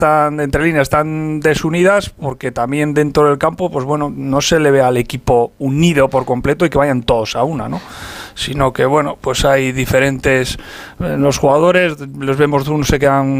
entre líneas tan desunidas, porque también dentro del campo, pues bueno, no se le ve al equipo unido por completo y que vayan todos a una, ¿no? Sino que bueno, pues hay diferentes, los jugadores los vemos, unos se quedan